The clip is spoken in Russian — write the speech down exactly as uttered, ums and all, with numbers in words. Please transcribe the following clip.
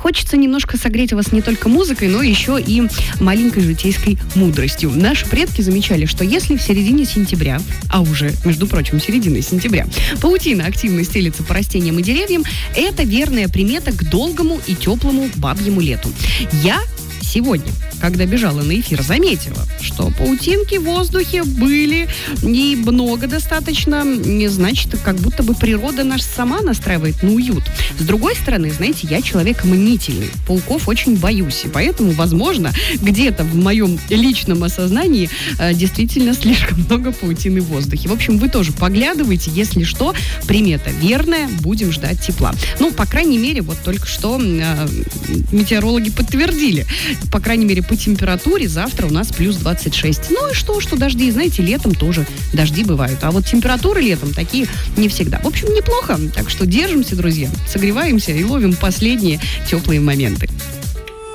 Хочется немножко согреть вас не только музыкой, но еще и маленькой житейской мудростью. Наши предки замечали, что если в середине сентября, а уже, между прочим, середина сентября, паутина активно стелится по растениям и деревьям, это верная примета к долгому и теплому бабьему лету. Я сегодня, когда бежала на эфир, заметила, что паутинки в воздухе были и много достаточно, значит, как будто бы природа наша сама настраивает на уют. С другой стороны, знаете, я человек мнительный, пауков очень боюсь, и поэтому, возможно, где-то в моем личном осознании э, действительно слишком много паутины в воздухе. В общем, вы тоже поглядывайте, если что, примета верная, будем ждать тепла. Ну, по крайней мере, вот только что э, метеорологи подтвердили, по крайней мере, по температуре завтра у нас плюс двадцать шесть. Ну и что, что дожди, знаете, летом тоже дожди бывают. А вот температуры летом такие не всегда. В общем, неплохо. Так что держимся, друзья, согреваемся и ловим последние теплые моменты.